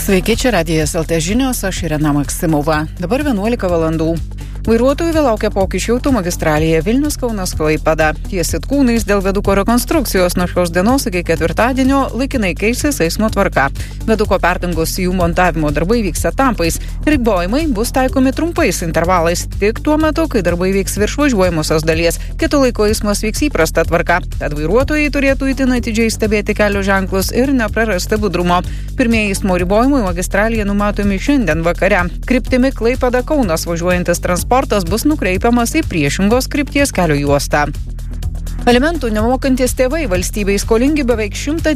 Sveiki, čia Radijas LT žinios, aš Irena Maksimova. Dabar 11 valandų. Vairuotojų vėl laukia pokyčių automagistralėje Vilnius-Kaunas-Klaipėda. Ties Sitkūnais dėl viaduko rekonstrukcijos nuo šios dienos iki ketvirtadienio laikinai keisis eismo tvarka. Viaduko perdangos jų montavimo darbai vyks etapais. Ribojimai bus taikomi trumpais intervalais, tik tuo metu, kai darbai vyks virš važiuojamosios dalies. Kitu laiku eismas vyks įprasta tvarka. Tad vairuotojai turėtų itin atidžiai stebėti kelio ženklus ir neprarasti budrumo. Pirmieji eismo ribojimai magistralėje numatomi šiandien vakare. Kryptimi Klaipėda-Kaunas važiuojantis transportas bus nukreipiamas į priešingos krypties kelio juostą. Alimentų nemokantys tėvai valstybei skolingi beveik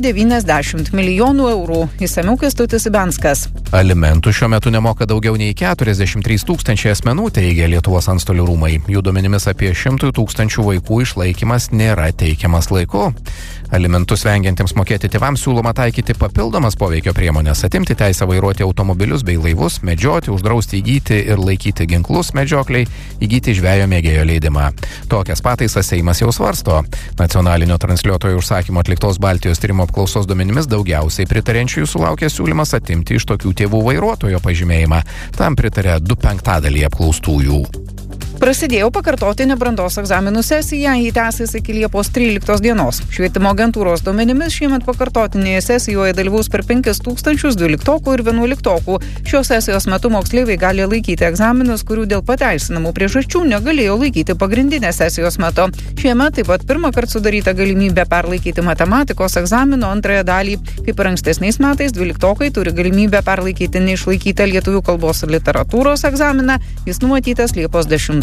190 milijonų eurų. Išsamiau Kęstutis Ibenskas. Alimentų šiuo metu nemoka daugiau nei 43 tūkstančiai asmenų, teigia Lietuvos antstolių rūmai. Jų duomenimis apie 100 tūkstančių vaikų išlaikymas nėra teikiamas laiku. Alimentus vengiantiems mokėti tėvams siūloma taikyti papildomas poveikio priemonės, atimti teisę vairuoti automobilius bei laivus, medžioti, uždrausti įgyti ir laikyti ginklus medžiokliai, įgyti žvejo mėgėjo leidimą. Tokias pataisas Seimas jau svarsto. Nacionalinio transliuotojo užsakymo atliktos Baltijos tyrimo apklausos duomenimis daugiausiai pritarenčiųjų sulaukė siūlymas atimti iš tokių tėvų vairuotojo pažymėjimą. Tam pritarė 2/5 apklaustųjų. Prasidėjo pakartotinė brandos egzaminų sesija, jį tęsis iki Liepos 13 dienos. Švietimo agentūros duomenimis šiemet pakartotinėje sesijoje dalyvaus per 5000 dvyliktokų ir 11-okų. Šios sesijos metu moksleiviai gali laikyti egzaminus, kurių dėl pateisinamų priežasčių negalėjo laikyti pagrindinės sesijos metu. Šiemet taip pat pirmą kartą sudaryta galimybė perlaikyti matematikos egzamino antrąją dalį. Kaip ir ankstesniais metais, dvyliktokai turi galimybę perlaikyti neišlaikytą lietuvių kalbos ir literatūros egzaminą. Jis numatytas Liepos 10.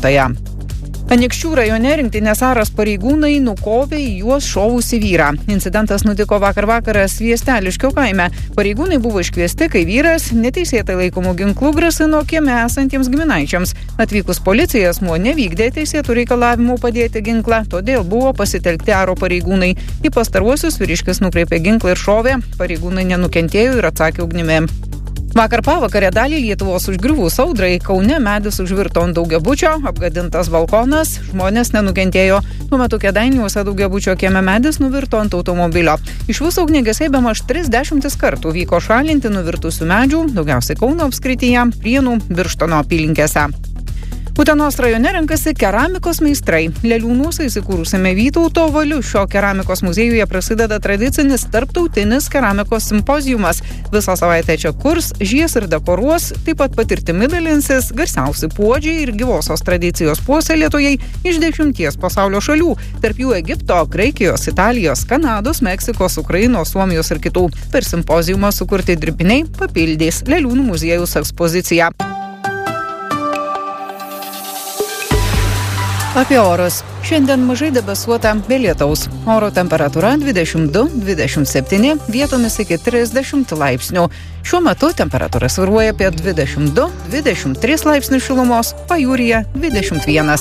Anykščių rajone rinktinės Aras pareigūnai nukovė į juos šovusį vyrą. Incidentas nutiko vakar vakarą Sviesteliškio kaime. Pareigūnai buvo iškviesti, kai vyras neteisėtai laikomų ginklų grasino kieme esantiems giminaičiams. Atvykus policijai asmuo nevykdė teisėtų reikalavimų padėti ginklą, todėl buvo pasitelkti Aro pareigūnai. Į pastaruosius vyriškis nukreipė ginklą ir šovė. Pareigūnai nenukentėjo ir atsakė ugnimi. Vakar pavakarę dalį Lietuvos užgriuvus audrai Kaune medis užvirto ant daugiabučio, apgadintas balkonas, žmonės nenukentėjo. Tuo metu Kėdainiuose daugiabučio kieme medis nuvirto ant automobilio. Iš viso ugniagesiai bemaž 30 kartų vyko šalinti nuvirtusių medžių, daugiausiai Kauno apskrityje, Prienų, Birštono apylinkėse. Utenos rajone renkasi keramikos meistrai. Leliūnuose įsikūrusiame Vytauto Valiušio keramikos muziejuje prasideda tradicinis tarptautinis keramikos simpoziumas. Visą savaitę čia kurs, žies ir dekoruos, taip pat patirtimi dalinsis garsiausi puodžiai ir gyvosios tradicijos puoselėtojai iš 10 pasaulio šalių, tarp jų Egipto, Graikijos, Italijos, Kanados, Meksikos, Ukrainos, Suomijos ir kitų. Per simpoziumą sukurti dirbiniai papildys Leliūnų muziejaus ekspoziciją. Apie orus. Šiandien mažai debesuota be lietaus. Oro temperatūra 22-27, vietomis iki 30 laipsnių. Šiuo metu temperatūra svyruoja apie 22-23 laipsnių šilumos, pajūryje 21.